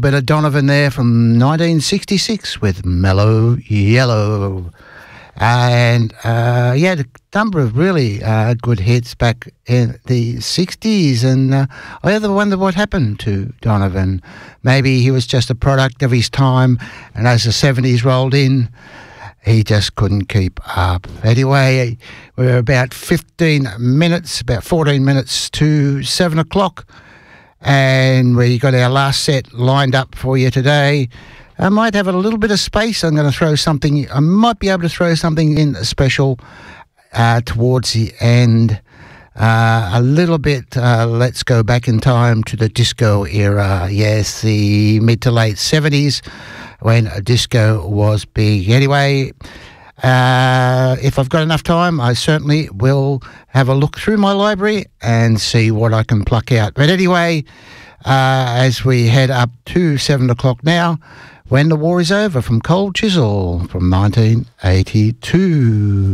bit of Donovan there from 1966 with Mellow Yellow. And he had a number of really good hits back in the 60s. And I ever wonder what happened to Donovan. Maybe he was just a product of his time. And as the 70s rolled in, he just couldn't keep up. Anyway, we're about 14 minutes to 7 o'clock. And we got our last set lined up for you today. I might have a little bit of space. I'm going to throw something. I might be able to throw something in special towards the end. A little bit. Let's go back in time to the disco era. Yes, the mid to late 70s when disco was big. Anyway, if I've got enough time, I certainly will have a look through my library and see what I can pluck out. But anyway, as we head up to 7 o'clock now, When the War is Over from Cold Chisel from 1982.